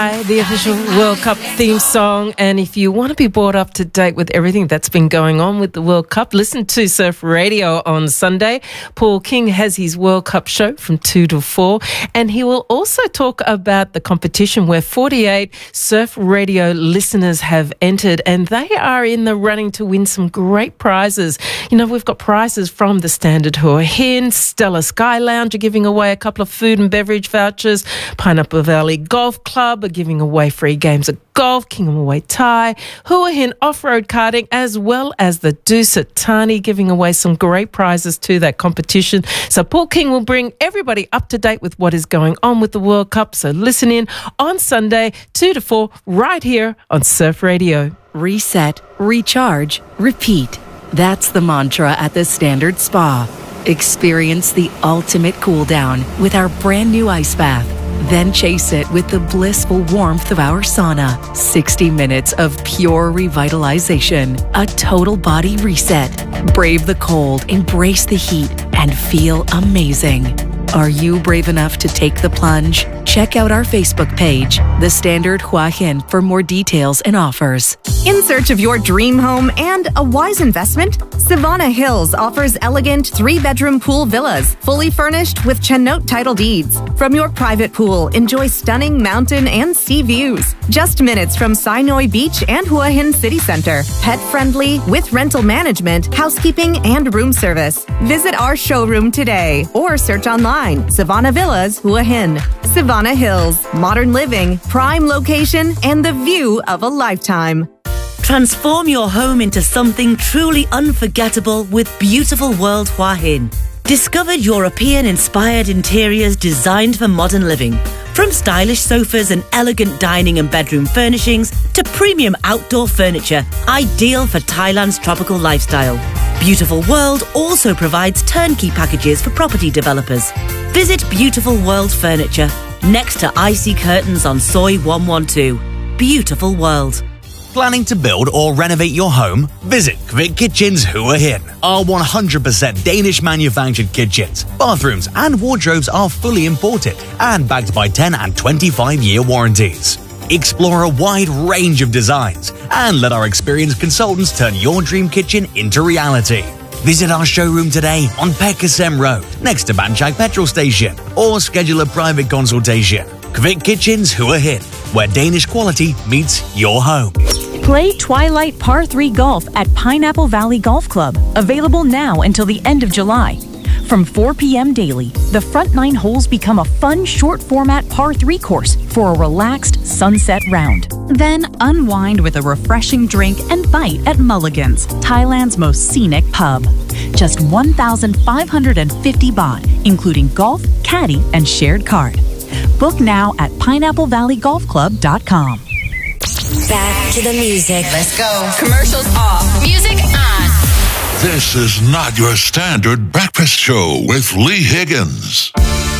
The official World Cup theme song. And if you want to be brought up to date with everything that's been going on with the World Cup, listen to Surf Radio on Sunday. Paul King has his World Cup show from 2 to 4. And he will also talk about the competition where 48 Surf Radio listeners have entered. And they are in the running to win some great prizes. You know, we've got prizes from the Standard Hua Hin, Stella Sky Lounge are giving away a couple of food and beverage vouchers, Pineapple Valley Golf Club are giving away free games of golf, Kingham Way Thai, Hua Hin off-road karting, as well as the Dusatani, giving away some great prizes to that competition. So Paul King will bring everybody up to date with what is going on with the World Cup. So listen in on Sunday, 2 to 4, right here on Surf Radio. Reset, recharge, repeat. That's the mantra at the Standard Spa. Experience the ultimate cool down with our brand new ice bath. Then chase it with the blissful warmth of our sauna. 60 minutes of pure revitalization. A total body reset. Brave the cold, embrace the heat, and feel amazing. Are you brave enough to take the plunge? Check out our Facebook page, The Standard Hua Hin, for more details and offers. In search of your dream home and a wise investment? Savannah Hills offers elegant 3-bedroom pool villas, fully furnished with Chennote title deeds. From your private pool, enjoy stunning mountain and sea views. Just minutes from Sinoi Beach and Hua Hin City Center. Pet-friendly, with rental management, housekeeping, and room service. Visit our showroom today or search online. Savannah Villas, Hua Hin. Savannah Hills, modern living, prime location, and the view of a lifetime. Transform your home into something truly unforgettable with Beautiful World Hua Hin. Discover European-inspired interiors designed for modern living. From stylish sofas and elegant dining and bedroom furnishings to premium outdoor furniture, ideal for Thailand's tropical lifestyle. Beautiful World also provides turnkey packages for property developers. Visit Beautiful World Furniture, next to Icy Curtains on Soi 112. Beautiful World. Planning to build or renovate your home? Visit Kvik Kitchens Hua Hin. Our 100% Danish manufactured kitchens, bathrooms and wardrobes are fully imported and backed by 10 and 25-year warranties. Explore a wide range of designs and let our experienced consultants turn your dream kitchen into reality. Visit our showroom today on Pekasem Road, next to Banchak Petrol Station, or schedule a private consultation. Kvik Kitchens Hua Hin, where Danish quality meets your home. Play Twilight Par 3 Golf at Pineapple Valley Golf Club, available now until the end of July. From 4 p.m. daily, the front 9 holes become a fun short-format par 3 course for a relaxed sunset round. Then unwind with a refreshing drink and bite at Mulligan's, Thailand's most scenic pub. Just 1,550 baht, including golf, caddy, and shared cart. Book now at pineapplevalley.golfclub.com. Back to the music. Let's go. Commercials off. Music on. This is not your standard breakfast show with Lee Higgins.